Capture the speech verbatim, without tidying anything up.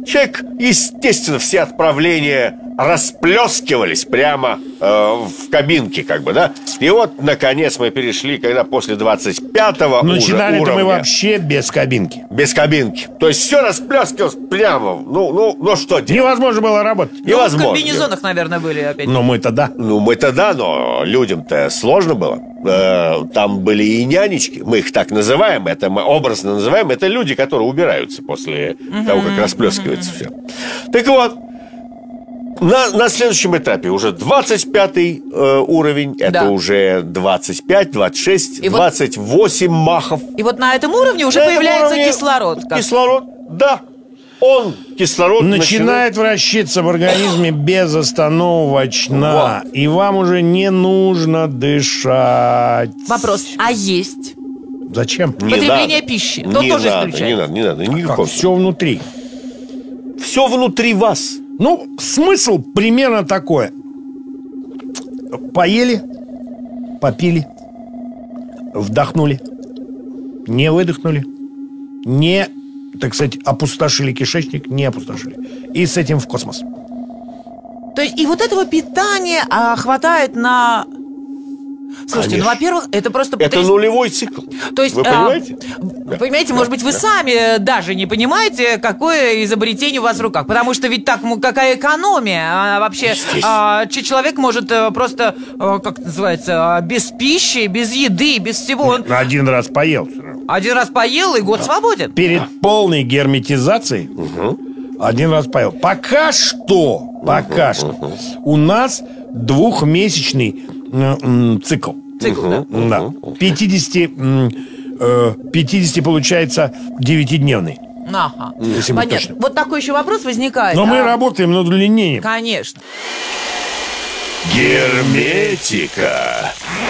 человек, естественно, все отправления расплескивались прямо э, в кабинке, как бы, да. И вот, наконец, мы перешли, когда после двадцать пятого начинали уровня... мы вообще без кабинки. Без кабинки. То есть все расплескивалось прямо. Ну, ну, ну что делать? Невозможно было работать. Ну, Невозможно. в комбинезонах, наверное, были опять. Но мы-то да. Ну, мы-то да, но людям-то сложно было. Э, Там были и нянечки, мы их так называем, это мы образно называем, это люди, которые убираются после uh-huh, того, как расплескивается uh-huh. все. Так вот, на, на следующем этапе уже двадцать пятый э, уровень, это да. уже двадцать пять, двадцать шесть, и двадцать восемь вот, махов. И вот на этом уровне уже на появляется уровне кислород. Как? Кислород, да. Он, кислород, начинает, начинает вращаться в организме безостановочно. Вот. И вам уже не нужно дышать. Вопрос, а есть? Зачем? Не Потребление надо. пищи. Не То тоже надо, исключает. не надо, не надо, не надо. Все внутри. Все внутри вас. Ну, смысл примерно такой. Поели, попили, вдохнули, не выдохнули, не, так сказать, опустошили кишечник, не опустошили. И с этим в космос. То есть и вот этого питания а, хватает на... Слушайте, Конечно. ну, во-первых, это просто... Это потряс... нулевой цикл. То есть, вы понимаете? А, вы понимаете, да, может быть, вы да. сами даже не понимаете, какое изобретение у вас в руках. Потому что ведь так, какая экономия. А, вообще, а, человек может просто, а, как это называется, без пищи, без еды, без всего. Он... Один раз поел. Один раз поел, и год да. свободен. Перед да. полной герметизацией угу. один раз поел. Пока что, пока угу, что угу. у нас двухмесячный цикл. Цикл, да. да. пятьдесят, пятьдесят получается девятидневный. Ага. Понятно. Вот такой еще вопрос возникает. Но а... мы работаем над удлинением. Конечно. Герметика.